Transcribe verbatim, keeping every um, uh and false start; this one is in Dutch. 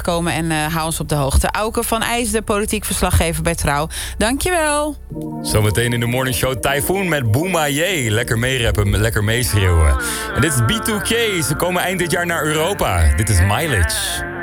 langskomen en uh, hou ons op de hoogte. Auke van IJs, de politiek verslaggever bij Trouw. Dankjewel. Zometeen in de morningshow Typhoon met Boemaye. Lekker meerappen, lekker meeschreeuwen. En dit is B twee K. Ze komen eind dit jaar naar Europa. Dit is Mileage.